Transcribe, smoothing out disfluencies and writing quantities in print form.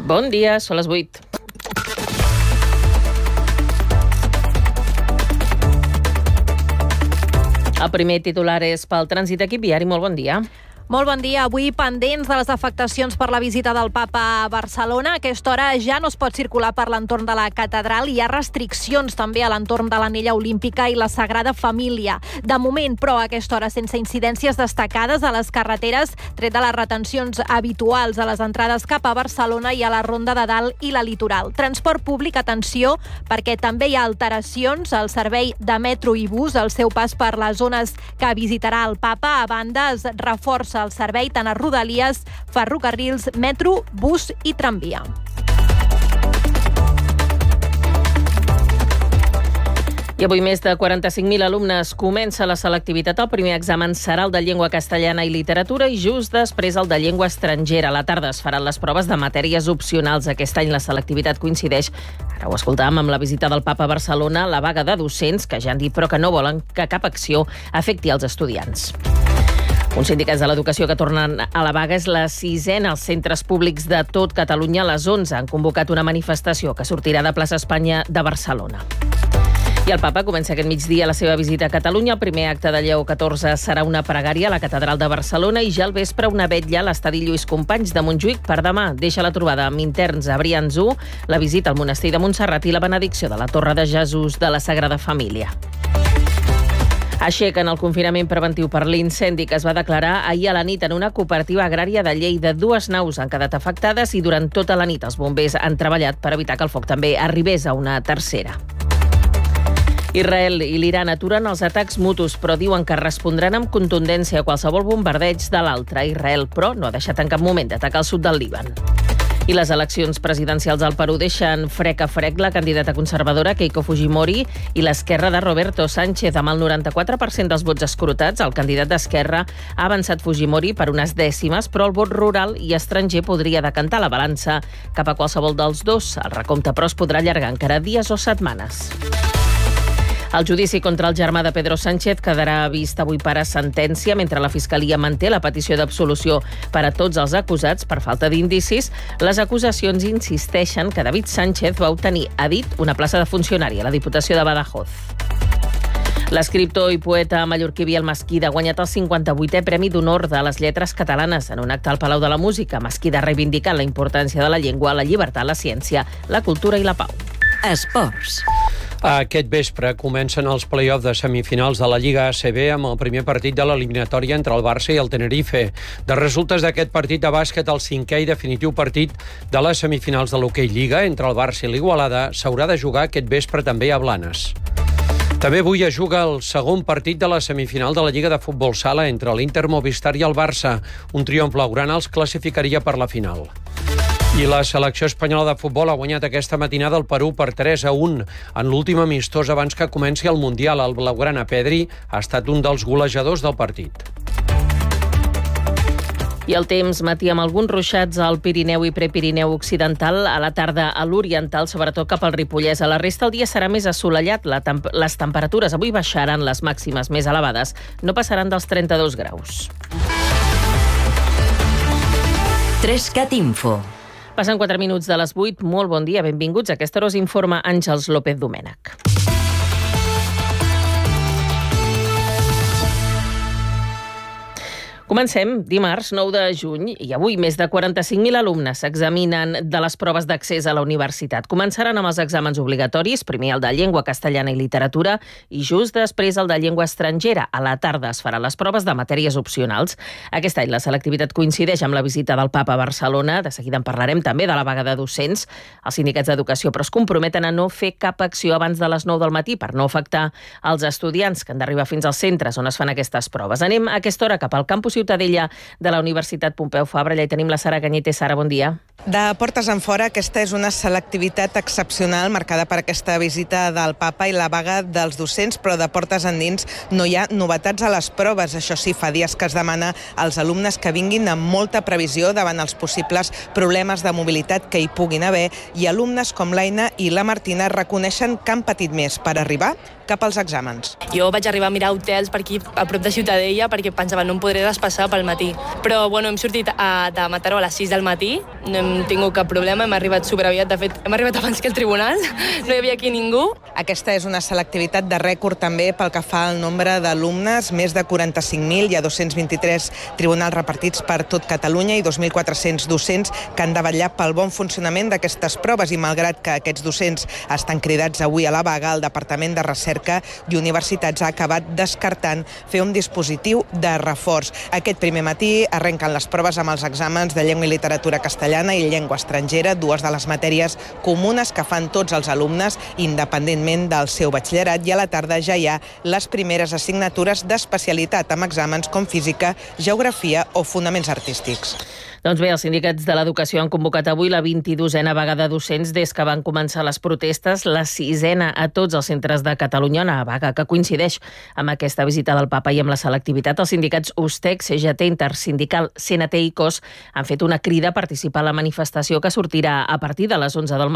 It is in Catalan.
Bon dia, són les 8. El primer titular és pel trànsit aquí viari. Molt bon dia. Molt bon dia. Avui pendents de les afectacions per la visita del papa a Barcelona. A aquesta hora ja no es pot circular per l'entorn de la catedral. Hi ha restriccions també a l'entorn de l'Anella Olímpica i la Sagrada Família. De moment, però, a aquesta hora sense incidències destacades a les carreteres, tret de les retencions habituals a les entrades cap a Barcelona i a la Ronda de Dalt i la Litoral. Transport públic, atenció, perquè també hi ha alteracions al servei de metro i bus al seu pas per les zones que visitarà el papa. A banda, es reforça el servei tant a Rodalies, ferrocarrils, metro, bus i tramvia. I avui més de 45.000 alumnes comença la selectivitat. El primer examen serà el de llengua castellana i literatura i just després el de llengua estrangera. A la tarda es faran les proves de matèries opcionals. Aquest any la selectivitat coincideix, ara ho escoltàvem, amb la visita del papa a Barcelona, la vaga de docents, que ja han dit però que no volen que cap acció afecti els estudiants. Uns sindicats de l'educació que tornen a la vaga és la 6a als centres públics de tot Catalunya. A les 11 han convocat una manifestació que sortirà de Plaça Espanya de Barcelona. I el papa comença aquest migdia la seva visita a Catalunya. El primer acte de Lleó XIV serà una pregària a la catedral de Barcelona i ja al vespre una vetlla a l'estadi Lluís Companys de Montjuïc. Per demà deixa la trobada amb interns a Brians 1, la visita al monestir de Montserrat i la benedicció de la Torre de Jesús de la Sagrada Família. Aixequen el confinament preventiu per l'incendi que es va declarar ahir a la nit en una cooperativa agrària de Lleida. 2 naus han quedat afectades i durant tota la nit els bombers han treballat per evitar que el foc també arribés a una tercera. Israel i l'Iran aturen els atacs mutus, però diuen que respondran amb contundència a qualsevol bombardeig de l'altre. Israel, però, no ha deixat en cap moment d'atacar el sud del Líban. I les eleccions presidencials al Perú deixen frec a frec la candidata conservadora Keiko Fujimori i l'esquerra de Roberto Sánchez. Amb el 94% dels vots escrutats, el candidat d'Esquerra ha avançat Fujimori per unes dècimes, però el vot rural i estranger podria decantar la balança cap a qualsevol dels dos. El recompte, però, es podrà allargar encara dies o setmanes. El judici contra el germà de Pedro Sánchez quedarà vist avui per a sentència, mentre la Fiscalia manté la petició d'absolució per a tots els acusats per falta d'indicis. Les acusacions insisteixen que David Sánchez va obtenir a dit una plaça de funcionari a la Diputació de Badajoz. L'escriptor i poeta mallorquí Biel Mesquida ha guanyat el 58è Premi d'Honor de les Lletres Catalanes en un acte al Palau de la Música. Mesquida ha reivindicat la importància de la llengua, la llibertat, la ciència, la cultura i la pau. Esports. Aquest vespre comencen els play-offs de semifinals de la Lliga ACB amb el primer partit de l'eliminatòria entre el Barça i el Tenerife. De resultes d'aquest partit de bàsquet, el 5è i definitiu partit de les semifinals de l'Hockey Lliga entre el Barça i l'Igualada s'haurà de jugar aquest vespre també a Blanes. També avui es juga el segon partit de la semifinal de la Lliga de Futbol Sala entre l'Inter, Movistar i el Barça. Un triomf blaugrana els classificaria per la final. I la selecció espanyola de futbol ha guanyat aquesta matinada el Perú per 3-1 en l'últim amistós abans que comenci el Mundial. El blaugrana Pedri ha estat un dels golejadors del partit. I el temps, matí amb alguns ruixats al Pirineu i Prepirineu occidental, a la tarda a l'oriental, sobretot cap al Ripollès. A la resta el dia serà més assolellat. Les temperatures avui baixaran, les màximes més elevades no passaran dels 32 graus. 3CAT Info. Passen 4 minuts de les 8. Molt bon dia, benvinguts. A aquesta hora us informa Àngels López Domènech. Comencem dimarts 9 de juny i avui més de 45.000 alumnes s'examinen de les proves d'accés a la universitat. Començaran amb els exàmens obligatoris, primer el de llengua castellana i literatura i just després el de llengua estrangera. A la tarda es faran les proves de matèries opcionals. Aquest any la selectivitat coincideix amb la visita del papa a Barcelona. De seguida en parlarem també de la vaga de docents. Els sindicats d'educació però es comprometen a no fer cap acció abans de les 9 del matí per no afectar els estudiants que han d'arribar fins als centres on es fan aquestes proves. Anem a aquesta hora cap al campus Ciutadella de la Universitat Pompeu Fabra. Allà hi tenim la Sara Cañete. Sara, bon dia. De portes en fora, aquesta és una selectivitat excepcional marcada per aquesta visita del papa i la vaga dels docents, però de portes endins no hi ha novetats a les proves. Això sí, fa dies que es demana als alumnes que vinguin amb molta previsió davant els possibles problemes de mobilitat que hi puguin haver, i alumnes com l'Aina i la Martina reconeixen que han patit més per arribar cap als exàmens. Jo vaig arribar a mirar hotels per aquí a prop de Ciutadella perquè pensava no em podré despassar pel matí. Però bueno, hem sortit de Mataró a les 6 del matí, no hem hem tingut cap problema, hem arribat superaviat, de fet, hem arribat abans que el tribunal, no hi havia aquí ningú. Aquesta és una selectivitat de rècord també pel que fa al nombre d'alumnes, més de 45.000, hi ha 223 tribunals repartits per tot Catalunya i 2.400 docents que han de vetllar pel bon funcionament d'aquestes proves i malgrat que aquests docents estan cridats avui a la vaga, el Departament de Recerca i Universitats ha acabat descartant fer un dispositiu de reforç. Aquest primer matí arrenquen les proves amb els exàmens de llengua i literatura castellana i llengua estrangera, dues de les matèries comunes que fan tots els alumnes, independentment del seu batxillerat, i a la tarda ja hi ha les primeres assignatures d'especialitat amb exàmens com física, geografia o fonaments artístics. Doncs bé, els sindicats de l'educació han convocat avui la 22a vaga de docents des que van començar les protestes, la 6a a tots els centres de Catalunya, una vaga que coincideix amb aquesta visita del papa i amb la selectivitat. Els sindicats USTEC, CGT, Intersindical, CNT i COS han fet una crida a participar a la manifestació que sortirà a partir de les 11 del matí